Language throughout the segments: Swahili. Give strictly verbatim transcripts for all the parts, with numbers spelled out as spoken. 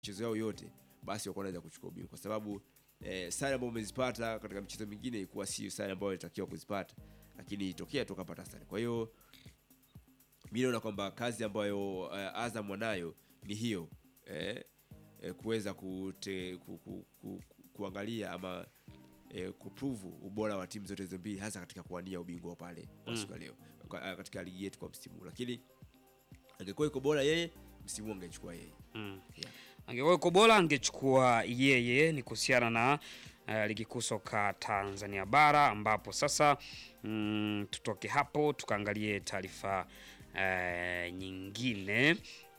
michezo yao yote, basi wako wanaweza kuchukua ubingwa, kwa sababu eh, sare ambayo umezipata katika michezo mingine ilikuwa si sare ambayo ilitakiwa kuzipata, lakini itokea tukapata sare. Kwa hiyo mimi naona kwamba kazi ambayo uh, Azam wanayo ni hiyo eh, eh, kuweza kute, ku, ku, ku, ku, kuangalia ama eh, kuprove ubora wa timu zote hizo mbili, hasa katika kuwania ubingwa pale kwa siku leo katika ligi yetu kwa msimu. Lakini angekuwa iko bora yeye, msimu angechukua yeye. Mm. Yeah. Angekuwa iko bora angechukua yeye. Ni kuhusiana na uh, ligi kuu soka Tanzania bara, ambapo sasa mm, tutoke hapo tukaangalie taarifa uh, nyingine.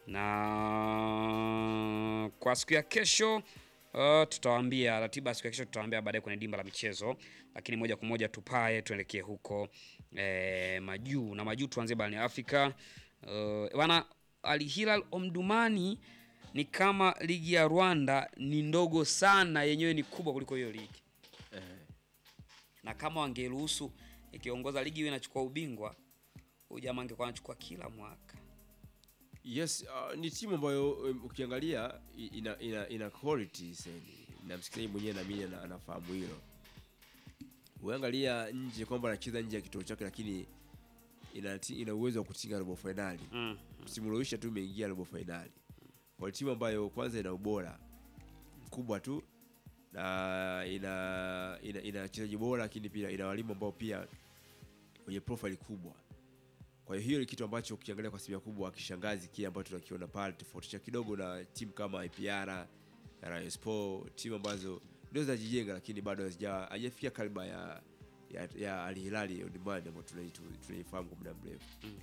Na kwa siku ya kesho uh, tutawaambia ratiba ya siku ya kesho, tutawaambia baadaye kwenye dimba la michezo, lakini moja kwa moja tupae tuelekee huko eh, majuu. Na majuu tuanze barani Afrika. Uh, bwana Al Hilal Omdurman ni kama ligi ya Rwanda ni ndogo sana, yenyewe ni kubwa kuliko hiyo ligi. Eh. Na kama wangeruhusu ikiongoza ligi iwe inachukua ubingwa, huyu jamaa angekuwa anachukua kila mwaka. Yes, uh, ni timu ambayo um, ukiangalia ina ina, ina quality sana. Na msikilizaji mwenyewe na mimi anafahamu hilo. Uangalia nje kwamba anacheza nje ya kituo chake, lakini ina ina uwezo wa kutinga robo finali. Mm. Msimu uliosha tu imeingia robo finali. Kwa timu ambayo kwanza ina ubora mkubwa tu, na ina ina ina wachezaji bora, lakini pia ina walimu ambao pia wenye profile kubwa. Kwa hiyo hiyo ni kitu ambacho ukiangalia kwa asilimia kubwa kishangazi kile ambacho tunakiona pale, tofautisha kidogo na timu kama I P R, Rayon Sport, timu ambazo ndio zinajijenga lakini bado hazijafikia kaliba ya ya, ya Al Hilal Omdurman ambayo tunaifahamu kwa muda mrefu. Mm.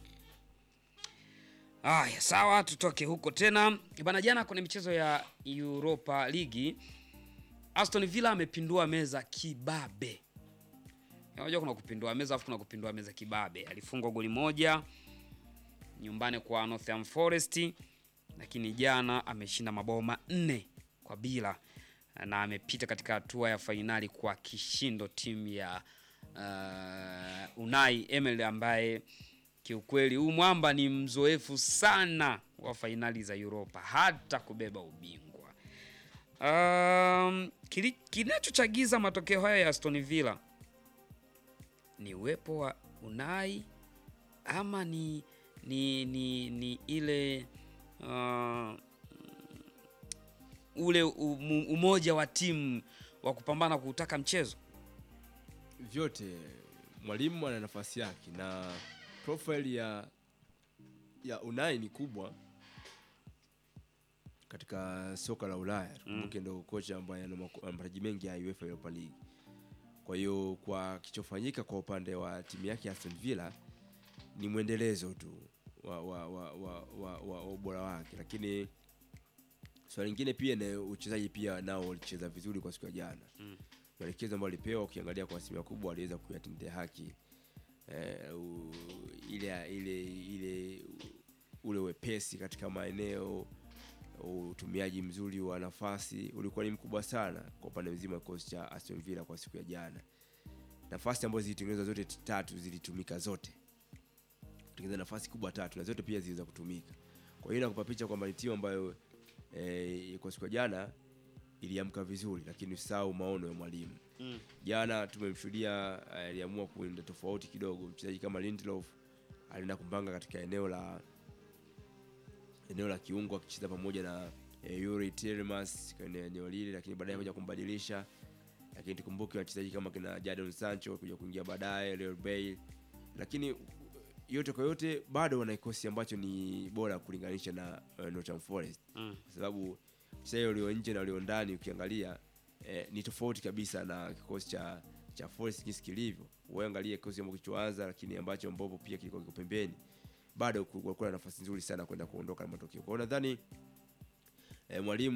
Ah, ya sawa, tutoke huko tena. Bana, jana kwenye michezo ya Europa League, Aston Villa amepindua meza kibabe. Unajua kuna kupindua meza afu kuna kupindua meza kibabe. Alifungwa goli moja nyumbani kwa Nottingham Forest, lakini jana ameshinda mabao manne kwa bila na amepita katika hatua ya fainali kwa kishindo timu ya uh, Unai Emery, ambaye kiukweli huyu mwamba ni mzoefu sana wa fainali za Europa, hata kubeba ubingwa. Um, kinachochagiza matokeo haya ya Aston Villa ni uwepo wa Unai ama ni ni ni, ni ile uh, ule umoja wa timu wa kupambana kutaka mchezo? Vyote. Mwalimu ana nafasi yake na profile ya ya Unai ni kubwa katika soka la Ulaya. Tukumbuke mm. ndio kocha ambaye ana mataji mengi ya UEFA Europa League. Kwa hiyo kwa kichofanyika kwa upande wa timu yake ya Aston Villa ni mwendelezo tu wa wa wa wa wa, wa ubora wake, lakini swali lingine pia ni uchezaji pia nao walicheza vizuri kwa siku ya jana. Mm. Maelekezo ambayo alipewa ukiangalia kwa asilimia kubwa aliweza kuyatendea haki. Eh, u, ile ile ile ule wepesi katika maeneo, utumiaji mzuri wa nafasi ulikuwa ni mkubwa sana kwa upande mzima wa kocha cha Aston Villa kwa siku ya jana. Nafasi ambazo zilitengenezwa zote tatu zilitumika zote. Kutengeneza nafasi kubwa tatu na zote pia ziliweza kutumika. Kwa hiyo inakupa picha kwamba ni timu ambayo eh, kwa siku ya jana iliamka vizuri, lakini usahau maono ya mwalimu. Mm. Jana tumemshuhudia aliamua uh, kuenda tofauti kidogo. Mchezaji kama Lindelof alienda kumpanga katika eneo la eneo la kiungo akicheza pamoja na eh, Yuri Tielemans kwenye eneo lile, lakini baadaye kuja kumbadilisha. Lakini tukumbuke wachezaji kama kina Jadon Sancho kuja kuingia baadaye, Leo Bale. Lakini yote kwa yote bado wana kikosi ambacho ni bora kulinganisha na uh, Nottingham Forest. Mm. Kwa sababu sasa walio nje na walio ndani ukiangalia eh, ni tofauti kabisa na kikosi cha cha Forest jinsi kilivyo. Uangalie kikosi ambacho kilichoanza, lakini ambacho mbovu pia kilikuwa kiko pembeni, bado kulikuwa na nafasi nzuri sana kwenda kuondoka na matokeo. Kwa hiyo nadhani eh, mwalimu